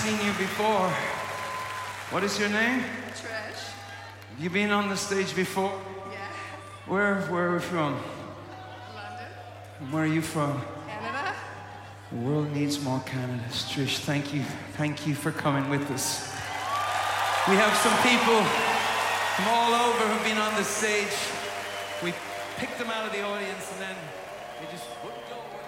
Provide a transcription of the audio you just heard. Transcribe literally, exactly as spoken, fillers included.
seen you before. What is your name? Trish. You been on the stage before? Yeah. Where, where are we from? London. And where are you from? Canada. The world needs more Canadas. Trish, thank you. Thank you for coming with us. We have some people from all over who've been on the stage. We picked them out of the audience and then they just wouldn't go.